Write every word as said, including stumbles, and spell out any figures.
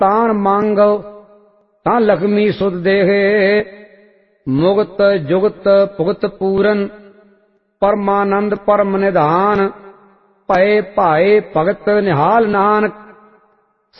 ਤਾਨ ਮੰਗੋ ਤਾਂ ਲਖਮੀ ਸੁਧ ਦੇਹੇ। ਮੁਗਤ ਜੁਗਤ ਭੁਗਤ ਪੂਰਨ ਪਰਮਾਨੰਦ ਪਰਮ ਨਿਧਾਨ। ਭਏ ਭਾਏ ਭਗਤ ਨਿਹਾਲ ਨਾਨਕ